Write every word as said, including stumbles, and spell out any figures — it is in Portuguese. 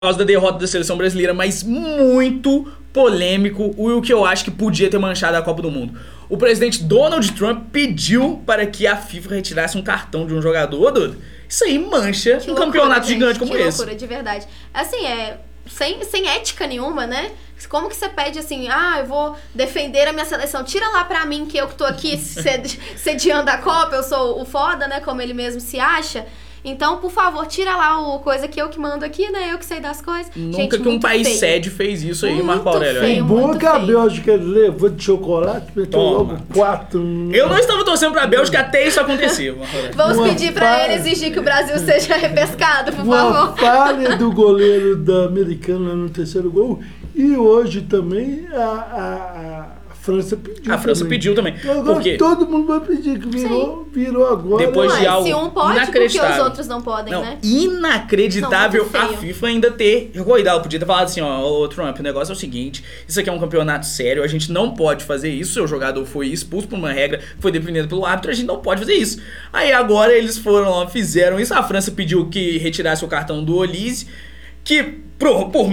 causa da derrota da seleção brasileira, mas muito polêmico, o que eu acho que podia ter manchado a Copa do Mundo. O presidente Donald Trump pediu para que a FIFA retirasse um cartão de um jogador, Duda. Isso aí mancha Que um loucura, campeonato gente, gigante como que esse. Que loucura, de verdade. Assim, é... Sem, sem ética nenhuma, né? Como que você pede assim, ah, eu vou defender a minha seleção, tira lá pra mim que eu que tô aqui sed, sediando a Copa, eu sou o foda, né, como ele mesmo se acha. Então, por favor, tira lá o coisa que eu que mando aqui, né, eu que sei das coisas. Nunca Gente, que um país feio. sede fez isso aí, Muito Marco Aurélio. feio. O bom é muito que a feio. Bélgica levou de chocolate, meteu Toma. logo quatro. Eu não estava torcendo pra Bélgica até isso acontecer, Marco Aurélio. Vamos Uma pedir pra falha. ele exigir que o Brasil seja repescado, por Uma favor. falha do goleiro da Americana no terceiro gol. E hoje também a, a, a França pediu. A França também. pediu também. Então agora Por quê? todo mundo vai pedir, que virou, virou agora. Depois de Ué, algo se um pode, porque os inacreditável. outros não podem, Não, né? inacreditável Não, muito a feio. FIFA ainda ter recuidado. Podia ter falado assim, ó, ô Trump, o negócio é o seguinte, isso aqui é um campeonato sério, a gente não pode fazer isso, seu jogador foi expulso por uma regra, foi definido pelo árbitro, a gente não pode fazer isso. Aí agora eles foram lá, fizeram isso, a França pediu que retirasse o cartão do Olise, que por, por